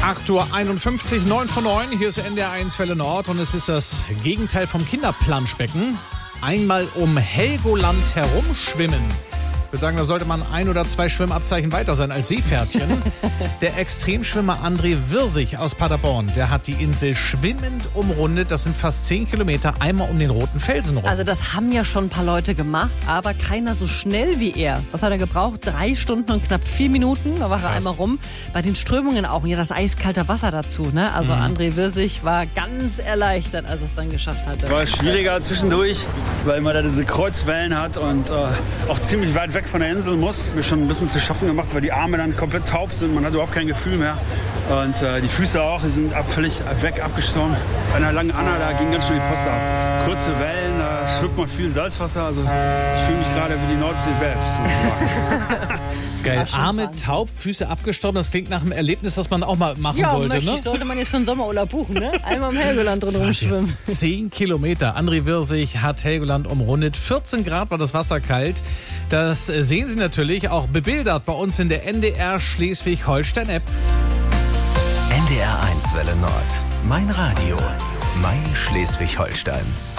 8:51 Uhr, 9 von 9. Hier ist NDR1 Welle Nord und es ist das Gegenteil vom Kinderplanschbecken. Einmal um Helgoland herumschwimmen. Ich würde sagen, da sollte man 1 oder 2 Schwimmabzeichen weiter sein als Seepferdchen. Der Extremschwimmer André Wirsig aus Paderborn, der hat die Insel schwimmend umrundet. Das sind fast 10 Kilometer einmal um den Roten Felsen rum. Also das haben ja schon ein paar Leute gemacht, aber keiner so schnell wie er. Was hat er gebraucht? 3 Stunden und knapp 4 Minuten. Da war er einmal rum. Bei den Strömungen auch. Und ja, das eiskalte Wasser dazu. Ne? Also André Wirsig war ganz erleichtert, als er es dann geschafft hatte. War schwieriger zwischendurch, weil man da diese Kreuzwellen hat und auch ziemlich weit weg von der Insel muss. Mir schon ein bisschen zu schaffen gemacht, weil die Arme dann komplett taub sind. Man hat überhaupt kein Gefühl mehr. Und die Füße auch, die sind völlig weg abgestorben. Bei einer langen Anna, da ging ganz schön die Post ab. Kurze Wellen, da schluckt man viel Salzwasser. Also ich fühle mich gerade wie die Nordsee selbst. Geil, Arme taub, Füße abgestorben. Das klingt nach einem Erlebnis, das man auch mal machen sollte. Ne? Sollte man jetzt für einen Sommerurlaub buchen, ne? Einmal im Helgoland drin rumschwimmen. 10 Kilometer. André Wirsig hat Helgoland umrundet. 14 Grad war das Wasser kalt. Das sehen Sie natürlich auch bebildert bei uns in der NDR Schleswig-Holstein-App. NDR1 Welle Nord. Mein Radio. Mein Schleswig-Holstein.